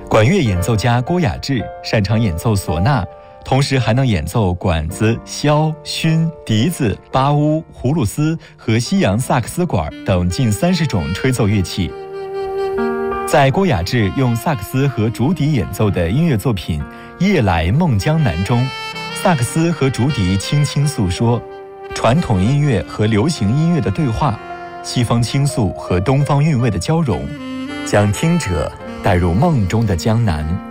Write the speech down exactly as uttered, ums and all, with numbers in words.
管乐演奏家郭雅志擅长演奏唢呐，同时还能演奏管子、箫、埙、笛子、巴乌、葫芦丝和西洋萨克斯管等近三十种吹奏乐器。在郭雅志用萨克斯和竹笛演奏的音乐作品《夜来梦江南》中，萨克斯和竹笛轻轻诉说传统音乐和流行音乐的对话，西方倾诉和东方韵味的交融，将听者带入梦中的江南。